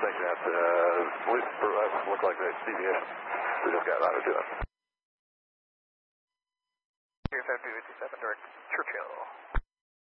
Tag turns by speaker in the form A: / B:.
A: think that looked like the CBS. We just got out of doing.
B: 257 direct.